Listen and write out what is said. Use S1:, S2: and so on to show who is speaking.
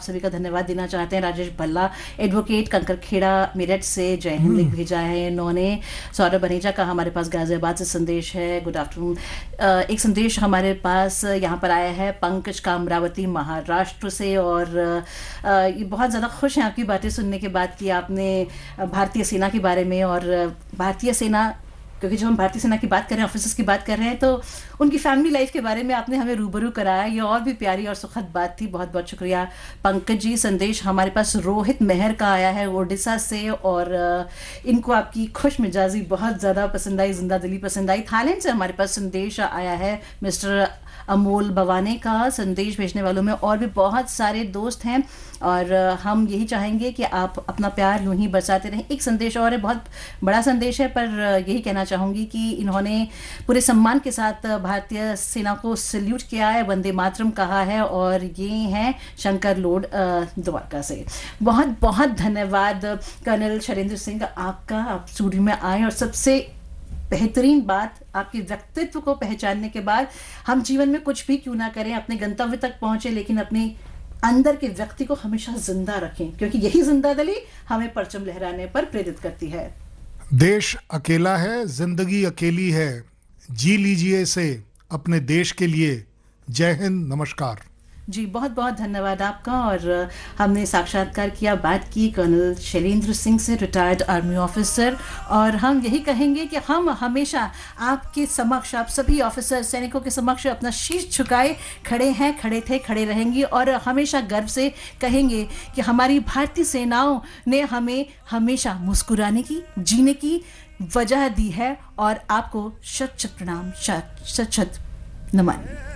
S1: सभी का धन्यवाद देना चाहते हैं। राजेश भल्ला एडवोकेट कंकरखेड़ा मेरठ से जय हिंद लिख भेजा है इन्होंने। सौरभ बनेजा का हमारे पास गाजियाबाद से संदेश है, गुड आफ्टरनून। एक संदेश हमारे पास यहाँ पर आया है पंकज का अमरावती महाराष्ट्र से, और ये बहुत ज़्यादा खुश हैं आपकी बातें सुनने के बाद कि आपने भारतीय सेना के बारे में, और भारतीय सेना, क्योंकि जब हम भारतीय सेना की बात कर रहे हैं, ऑफिसर्स की बात कर रहे हैं, तो उनकी फैमिली लाइफ के बारे में आपने हमें रूबरू कराया। ये और भी प्यारी और सुखद बात थी। बहुत बहुत शुक्रिया पंकज जी। संदेश हमारे पास रोहित मेहर का आया है ओडिशा से, और इनको आपकी खुश मिजाजी बहुत ज़्यादा पसंद आई, जिंदा दिली पसंद आई। थाईलैंड से हमारे पास संदेश आया है मिस्टर अमोल भवाने का। संदेश भेजने वालों में और भी बहुत सारे दोस्त हैं, और हम यही चाहेंगे कि आप अपना प्यार यूं ही बरसाते रहें। एक संदेश और है, बहुत बड़ा संदेश है, पर यही कहना चाहूँगी कि इन्होंने पूरे सम्मान के साथ भारतीय सेना को सल्यूट किया है, वंदे मातरम कहा है, और ये हैं शंकर लोड द्वारका से। बहुत बहुत धन्यवाद कर्नल शैलेंद्र सिंह आपका, आप स्टूडियो में आए, और सबसे बेहतरीन बात, आपके व्यक्तित्व को पहचानने के बाद हम जीवन में कुछ भी क्यों ना करें, अपने गंतव्य तक पहुंचे, लेकिन अपने अंदर के व्यक्ति को हमेशा जिंदा रखें, क्योंकि यही जिंदा दिली हमें परचम लहराने पर प्रेरित करती है।
S2: देश अकेला है, जिंदगी अकेली है, जी लीजिए इसे अपने देश के लिए। जय हिंद, नमस्कार
S1: जी। बहुत बहुत धन्यवाद आपका। और हमने साक्षात्कार किया, बात की कर्नल शैलेंद्र सिंह से, रिटायर्ड आर्मी ऑफिसर, और हम यही कहेंगे कि हम हमेशा आपके समक्ष, आप सभी ऑफिसर सैनिकों के समक्ष अपना शीश झुकाए खड़े हैं, खड़े थे, खड़े रहेंगे, और हमेशा गर्व से कहेंगे कि हमारी भारतीय सेनाओं ने हमें हमेशा मुस्कुराने की, जीने की वजह दी है, और आपको शत शत प्रणाम, शत शत नमन।